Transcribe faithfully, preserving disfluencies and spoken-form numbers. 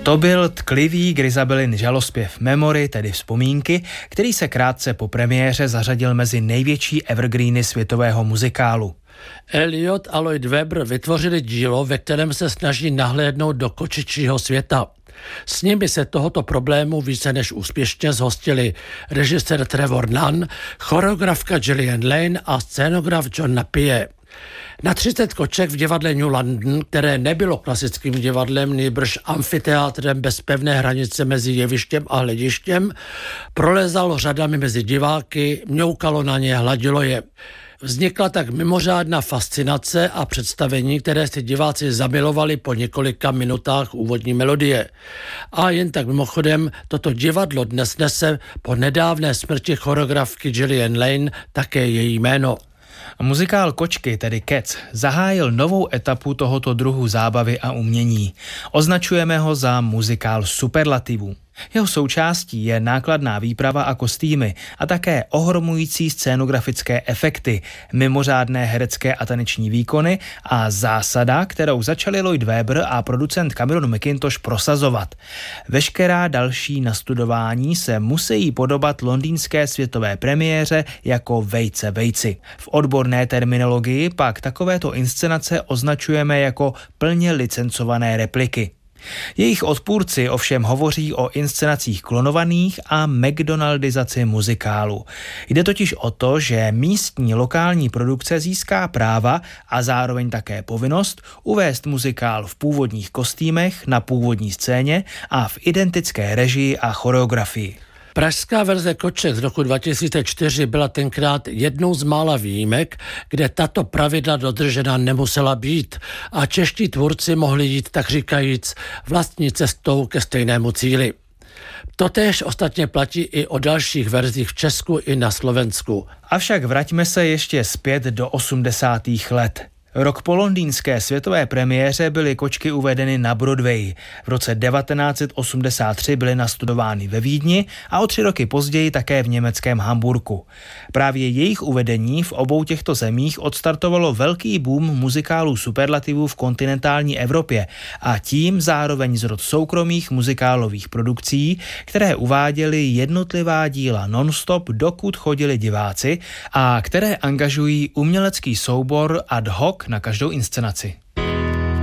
To byl tklivý Grizabelin žalospěv Memory, tedy vzpomínky, který se krátce po premiéře zařadil mezi největší evergreeny světového muzikálu. Elliot a Lloyd Webber vytvořili dílo, ve kterém se snaží nahlédnout do kočičího světa. S nimi se tohoto problému více než úspěšně zhostili režisér Trevor Nunn, choreografka Gillian Lane a scénograf John Napier. Na třicet koček v divadle New London, které nebylo klasickým divadlem, nýbrž amfiteátrem bez pevné hranice mezi jevištěm a hledištěm, prolezalo řadami mezi diváky, mňoukalo na ně, hladilo je. Vznikla tak mimořádná fascinace a představení, které si diváci zamilovali po několika minutách úvodní melodie. A jen tak mimochodem, toto divadlo dnes nese po nedávné smrti choreografky Gillian Lane také její jméno. Muzikál Kočky, tedy Cats, zahájil novou etapu tohoto druhu zábavy a umění. Označujeme ho za muzikál superlativů. Jeho součástí je nákladná výprava a kostýmy a také ohromující scénografické efekty, mimořádné herecké a taneční výkony a zásada, kterou začali Lloyd Webber a producent Cameron Mackintosh prosazovat. Veškerá další nastudování se musí podobat londýnské světové premiéře jako vejce vejci. V odborné terminologii pak takovéto inscenace označujeme jako plně licencované repliky. Jejich odpůrci ovšem hovoří o inscenacích klonovaných a McDonaldizaci muzikálu. Jde totiž o to, že místní lokální produkce získá práva a zároveň také povinnost uvést muzikál v původních kostýmech na původní scéně a v identické režii a choreografii. Pražská verze Koček z roku dva tisíce čtyři byla tenkrát jednou z mála výjimek, kde tato pravidla dodržena nemusela být a čeští tvůrci mohli jít tak říkajíc vlastní cestou ke stejnému cíli. Totéž ostatně platí i o dalších verzích v Česku i na Slovensku. Avšak vraťme se ještě zpět do osmdesátých let. Rok po londýnské světové premiéře byly Kočky uvedeny na Broadway. V roce devatenáct set osmdesát tři byly nastudovány ve Vídni a o tři roky později také v německém Hamburku. Právě jejich uvedení v obou těchto zemích odstartovalo velký boom muzikálů superlativů v kontinentální Evropě a tím zároveň zrod soukromých muzikálových produkcí, které uváděly jednotlivá díla non-stop, dokud chodili diváci a které angažují umělecký soubor ad hoc na každou inscenaci.